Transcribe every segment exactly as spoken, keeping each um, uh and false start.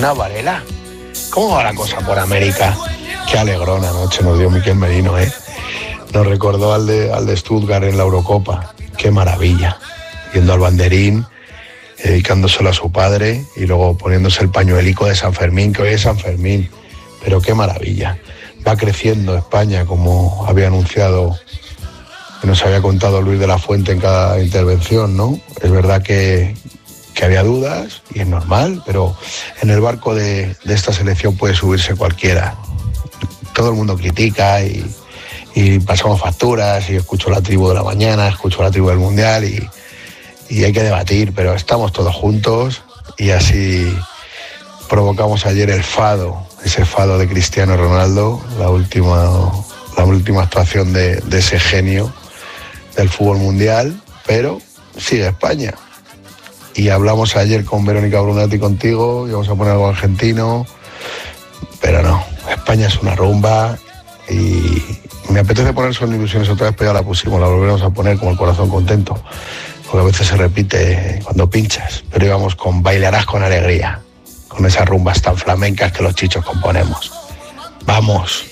Buena Varela. ¿Cómo va la cosa por América? Qué alegrón anoche nos dio Miquel Merino, ¿eh? Nos recordó al de, al de Stuttgart en la Eurocopa. Qué maravilla. Yendo al banderín, dedicándoselo a su padre y luego poniéndose el pañuelico de San Fermín, que hoy es San Fermín. Pero qué maravilla. Va creciendo España, como había anunciado, que nos había contado Luis de la Fuente en cada intervención, ¿no? Es verdad que, que había dudas y es normal, pero en el barco de, de esta selección puede subirse cualquiera. Todo el mundo critica y, y pasamos facturas y escucho la tribu de la mañana, escucho la tribu del Mundial y, y hay que debatir, pero estamos todos juntos y así provocamos ayer el fado, ese fado de Cristiano Ronaldo, la última, la última actuación de, de ese genio del fútbol mundial, pero sigue España. Y hablamos ayer con Verónica Brunati contigo, íbamos a poner algo argentino, pero no, España es una rumba y me apetece poner Son Ilusiones otra vez, pero ya la pusimos, la volveremos a poner como El Corazón Contento, porque a veces se repite cuando pinchas, pero íbamos con Bailarás con Alegría, con esas rumbas tan flamencas que los chichos componemos. Vamos,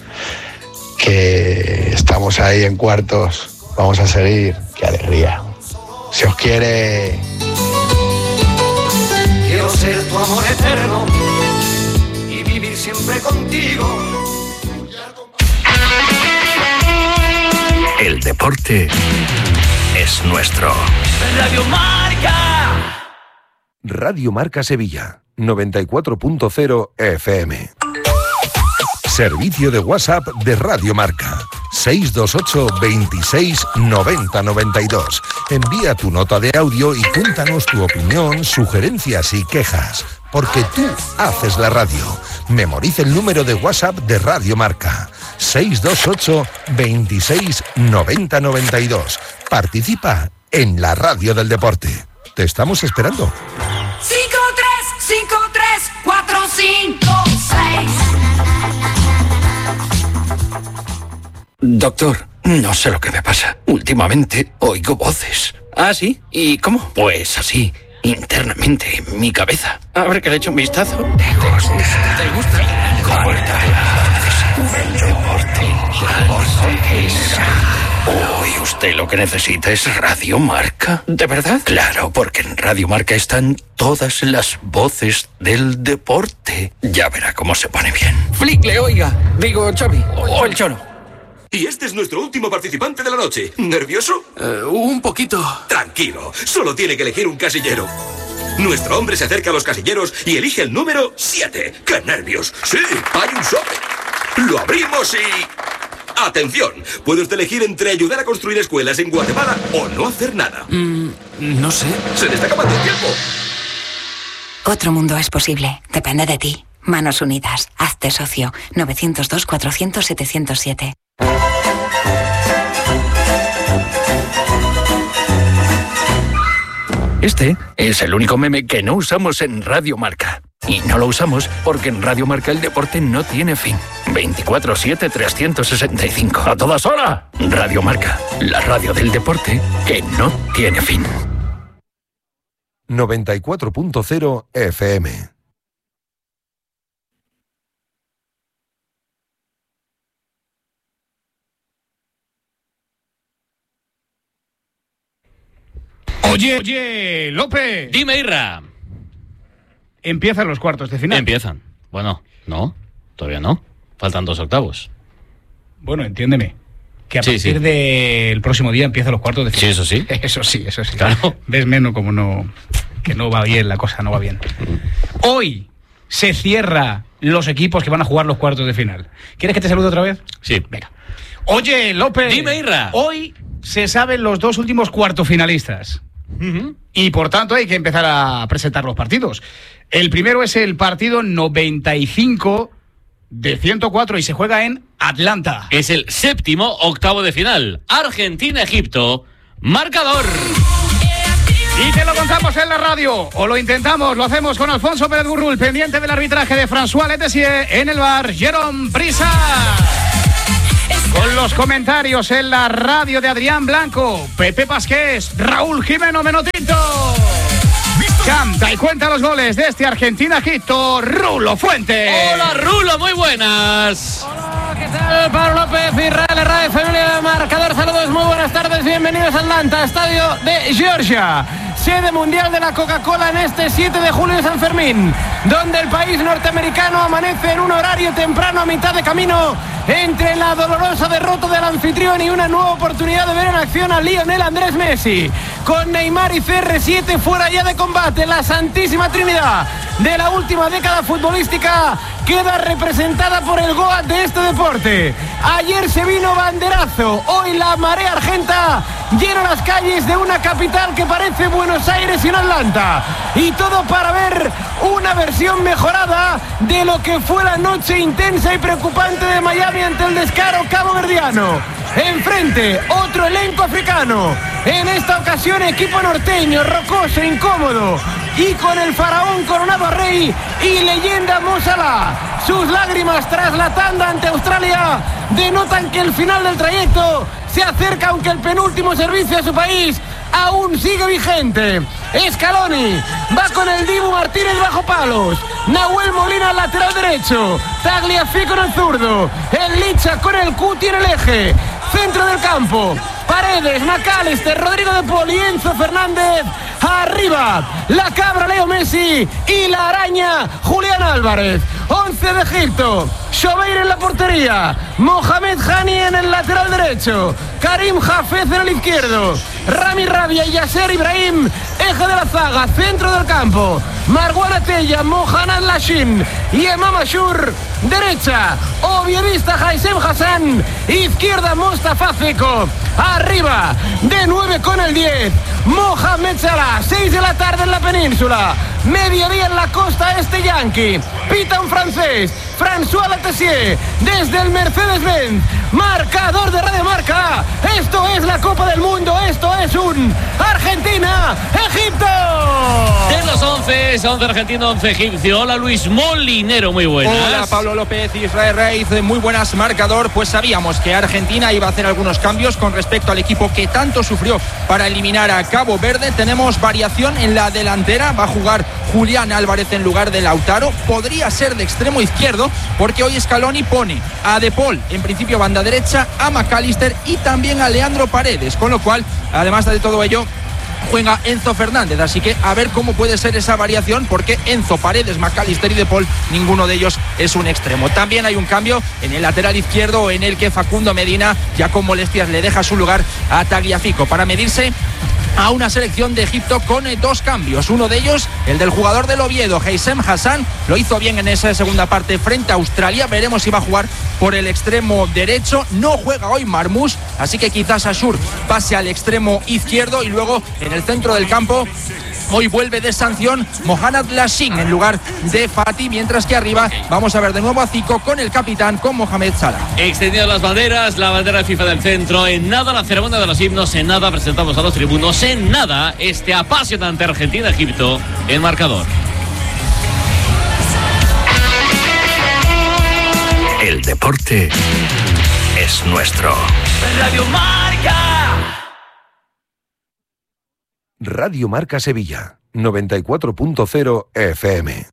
que estamos ahí en cuartos, vamos a seguir, qué alegría. Si os quiere... Quiero ser tu amor eterno y vivir siempre contigo. El deporte es nuestro. Radio Marca. Radio Marca Sevilla, noventa y cuatro punto cero F M. Servicio de WhatsApp de Radio Marca. seis dos ocho, veintiséis, noventa, noventa y dos. Envía tu nota de audio y cuéntanos tu opinión, sugerencias y quejas. Porque tú haces la radio. Memoriza el número de WhatsApp de Radio Marca. seis dos ocho, veintiséis, noventa, noventa y dos. Participa en la radio del deporte. Te estamos esperando. cinco tres cinco tres cuatro cinco seis. Doctor, no sé lo que me pasa. Últimamente oigo voces. ¿Ah, sí? ¿Y cómo? Pues así, internamente, en mi cabeza. A ver que le echo un vistazo. ¿Te gusta? ¿Te gusta? Corta. El deporte. Hoy usted lo que necesita es Radio Marca. ¿De verdad? Claro, porque en Radio Marca están todas las voces del deporte. Ya verá cómo se pone bien. Flickle, oiga. Digo, Xavi. O el Cholo. Y este es nuestro último participante de la noche. ¿Nervioso? Uh, un poquito. Tranquilo, solo tiene que elegir un casillero. Nuestro hombre se acerca a los casilleros y elige el número siete. ¡Qué nervios! Sí, hay un sobre. Lo abrimos y... ¡Atención! Puede usted elegir entre ayudar a construir escuelas en Guatemala o no hacer nada. Mm, no sé. ¡Se le está acabando el tiempo! Otro mundo es posible. Depende de ti. Manos Unidas. Hazte socio. novecientos dos, cuatrocientos, setecientos siete. Este es el único meme que no usamos en Radio Marca. Y no lo usamos porque en Radio Marca el deporte no tiene fin. veinticuatro siete, trescientos sesenta y cinco. ¡A todas horas! Radio Marca, la radio del deporte que no tiene fin. noventa y cuatro punto cero F M. Oye, oye, López. Dime, Irra. Empiezan los cuartos de final. Empiezan. Bueno, no, todavía no. Faltan dos octavos. Bueno, entiéndeme. Que a sí, partir sí. del próximo día empiezan los cuartos de final. Sí, eso sí. Eso sí, eso sí. Claro. Ves menos como no... Que no va bien, la cosa no va bien. Hoy se cierra los equipos que van a jugar los cuartos de final. ¿Quieres que te salude otra vez? Sí. Venga. Oye, López. Dime, Irra. Hoy se saben los dos últimos cuartos finalistas. Uh-huh. Y por tanto hay que empezar a presentar los partidos. El primero es el partido noventa y cinco de ciento cuatro y se juega en Atlanta. Es el séptimo octavo de final. Argentina-Egipto. Marcador. Y te lo contamos en la radio, o lo intentamos, lo hacemos con Alfonso Pérez Gurrul, pendiente del arbitraje de François Letessier, en el bar Jérôme Brisa. Con los comentarios en la radio de Adrián Blanco, Pepe Pasqués, Raúl Jimeno Menotito. Canta y cuenta los goles de este Argentina-Egipto, Rulo Fuentes. Hola, Rulo, muy buenas. Hola, ¿qué tal? Pablo López, Israel Herrera, familia Marcador, saludos, muy buenas tardes, bienvenidos al Atlanta, estadio de Georgia, sede mundial de la Coca-Cola en este siete de julio de San Fermín, donde el país norteamericano amanece en un horario temprano a mitad de camino entre la dolorosa derrota del anfitrión y una nueva oportunidad de ver en acción a Lionel Andrés Messi. Con Neymar y C R siete fuera ya de combate, la santísima trinidad de la última década futbolística queda representada por el GOAT de este deporte. Ayer se vino banderazo, hoy la marea argenta llena las calles de una capital que parece Buenos Aires y no Atlanta. Y todo para ver una versión mejorada de lo que fue la noche intensa y preocupante de Miami ante el descaro caboverdiano. Enfrente, otro elenco africano. En esta ocasión, equipo norteño, rocoso, incómodo. Y con el faraón coronado a rey y leyenda Mo Salah. Sus lágrimas tras la tanda ante Australia denotan que el final del trayecto se acerca, aunque el penúltimo servicio a su país aún sigue vigente. Scaloni va con el Dibu Martínez bajo palos, Nahuel Molina lateral derecho, Tagliafico con el zurdo, el Licha con el Cuti en el eje, centro del campo, Paredes, McAllister, Rodrigo de Paul y Enzo Fernández. Arriba, la cabra Leo Messi y la araña Julián Álvarez. Once de Egipto, Shobeir en la portería, Mohamed Hani en el lateral derecho, Karim Hafez en el izquierdo, Rami Rabia y Yasser Ibrahim, eje de la zaga, centro del campo, Marwan Atella, Mohamed Lashin y Emam Ashur, derecha, oviedista Haisem Hassan, izquierda Mostafa Fico, arriba, de nueve con el diez, Mohamed Salah, seis de la tarde en la península, mediodía en la costa este yankee, pita un francés, François Latessier, desde el Mercedes-Benz, marcador de Radio Marca, esto es la Copa del Mundo, esto es un Argentina-Egipto. De los once, once argentino, once egipcio. Hola Luis Molinero, muy buenas. Hola Pablo López, Israel Reiz, muy buenas, marcador. Pues sabíamos que Argentina iba a hacer algunos cambios con respecto al equipo que tanto sufrió para eliminar a Cabo Verde. Tenemos variación en la delantera, va a jugar Julián Álvarez en lugar de Lautaro, podría ser de extremo izquierdo porque hoy Scaloni pone a De Paul en principio banda derecha, a McAllister y también a Leandro Paredes, con lo cual además de todo ello juega Enzo Fernández, así que a ver cómo puede ser esa variación, porque Enzo, Paredes, McAllister y De Paul, ninguno de ellos es un extremo. También hay un cambio en el lateral izquierdo, en el que Facundo Medina ya con molestias le deja su lugar a Tagliafico para medirse a una selección de Egipto con dos cambios. Uno de ellos, el del jugador del Oviedo, Haisem Hassan, lo hizo bien en esa segunda parte frente a Australia. Veremos si va a jugar por el extremo derecho. No juega hoy Marmoush, así que quizás Ashur pase al extremo izquierdo. Y luego en el centro del campo, hoy vuelve de sanción Mohamed Lashin en lugar de Fati, mientras que arriba vamos a ver de nuevo a Zico con el capitán, con Mohamed Salah. Extendiendo las banderas, la bandera de FIFA del centro, en nada la ceremonia de los himnos, en nada presentamos a los tribunos, en nada este apasionante Argentina-Egipto en marcador. El deporte es nuestro. Radio Marca. Radio Marca Sevilla, noventa y cuatro punto cero F M.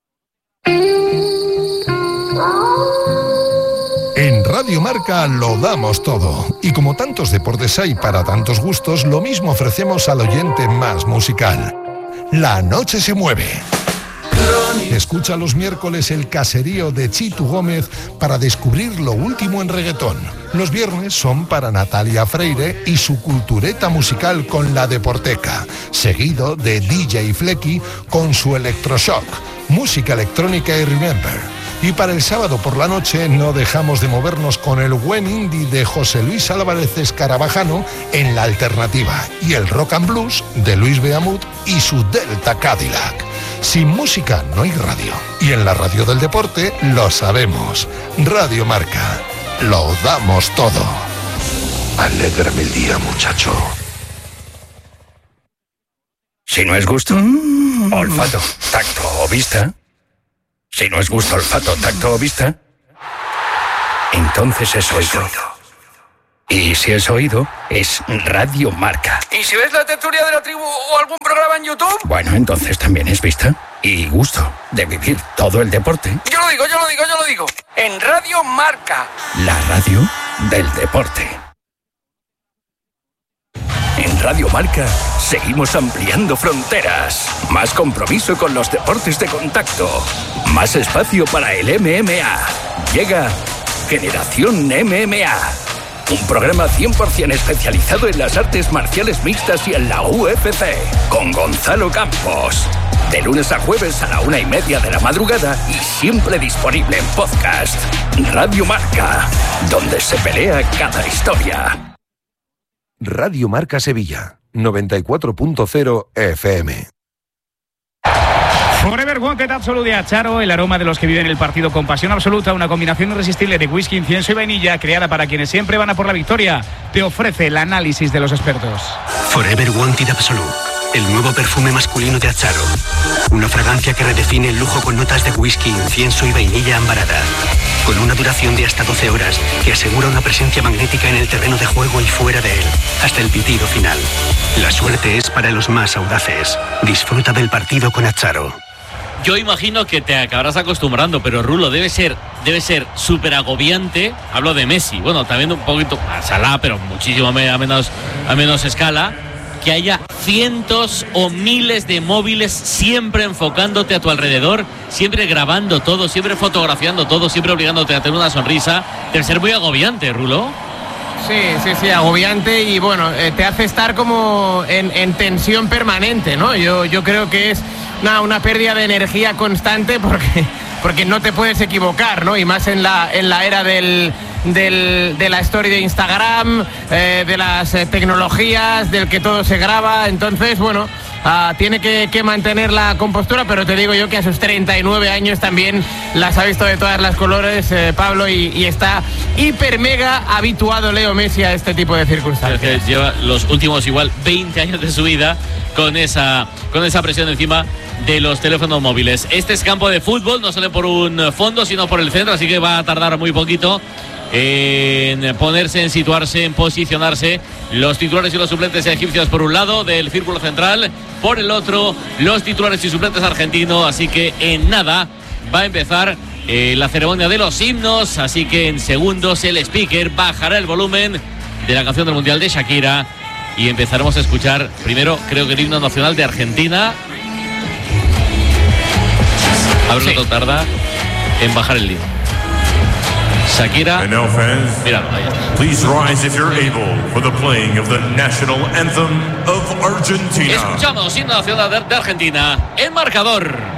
En Radio Marca lo damos todo. Y como tantos deportes hay para tantos gustos, lo mismo ofrecemos al oyente más musical. La noche se mueve. Escucha los miércoles el caserío de Chitu Gómez para descubrir lo último en reggaetón. Los viernes son para Natalia Freire y su cultureta musical con La Deporteca, seguido de D J Flecky con su Electroshock, música electrónica y Remember. Y para el sábado por la noche no dejamos de movernos con el buen indie de José Luis Álvarez Escarabajano en La Alternativa y el rock and blues de Luis Beamut y su Delta Cadillac. Sin música no hay radio. Y en la radio del deporte lo sabemos. Radio Marca. Lo damos todo. Alégrame el día, muchacho. Si no es gusto, olfato, tacto o vista. Si no es gusto, olfato, tacto o vista, entonces es oído. Y si es oído, es Radio Marca. ¿Y si ves la tertulia de la tribu o algún programa en YouTube? Bueno, entonces también es vista y gusto de vivir todo el deporte. Yo lo digo, yo lo digo, yo lo digo. En Radio Marca. La radio del deporte. En Radio Marca seguimos ampliando fronteras. Más compromiso con los deportes de contacto. Más espacio para el M M A. Llega Generación M M A. Un programa cien por ciento especializado en las artes marciales mixtas y en la U F C. Con Gonzalo Campos. De lunes a jueves a la una y media de la madrugada y siempre disponible en podcast. Radio Marca, donde se pelea cada historia. Radio Marca Sevilla, noventa y cuatro punto cero F M. Forever Wanted Absolute de Acharo, el aroma de los que viven el partido con pasión absoluta, una combinación irresistible de whisky, incienso y vainilla, creada para quienes siempre van a por la victoria. Te ofrece el análisis de los expertos. Forever Wanted Absolute, el nuevo perfume masculino de Acharo. Una fragancia que redefine el lujo con notas de whisky, incienso y vainilla ambarada. Con una duración de hasta doce horas que asegura una presencia magnética en el terreno de juego y fuera de él, hasta el pitido final. La suerte es para los más audaces. Disfruta del partido con Acharo. Yo imagino que te acabarás acostumbrando, pero Rulo, debe ser debe ser súper agobiante. Hablo de Messi, bueno, también un poquito a Salah, pero muchísimo a menos, a menos escala. Que haya cientos o miles de móviles siempre enfocándote a tu alrededor, siempre grabando todo, siempre fotografiando todo, siempre obligándote a tener una sonrisa. Debe ser muy agobiante, Rulo. Sí, sí, sí, agobiante y bueno, eh, te hace estar como en, en tensión permanente, ¿no? Yo, yo creo que es una, una pérdida de energía constante porque, porque no te puedes equivocar, ¿no? Y más en la, en la era del... Del, de la story de Instagram, eh, de las eh, tecnologías, del que todo se graba. Entonces, bueno, uh, tiene que, que mantener la compostura, pero te digo yo que a sus treinta y nueve años también las ha visto de todas las colores, eh, Pablo, y, y está hiper mega habituado Leo Messi a este tipo de circunstancias. Que lleva los últimos igual veinte años de su vida con esa, con esa presión encima de los teléfonos móviles. Este es campo de fútbol, no sale por un fondo, sino por el centro, así que va a tardar muy poquito en ponerse, en situarse, en posicionarse los titulares y los suplentes egipcios por un lado del círculo central, por el otro los titulares y suplentes argentinos, así que en nada va a empezar eh, la ceremonia de los himnos, así que en segundos el speaker bajará el volumen de la canción del Mundial de Shakira y empezaremos a escuchar primero, creo que el himno nacional de Argentina. A ver sí. Cuánto tarda en bajar el himno. Shakira. And now, fans, míralo, ahí está. Please rise if you're able for the playing of the national anthem of Argentina. Escuchamos himno nacional de Argentina. El marcador.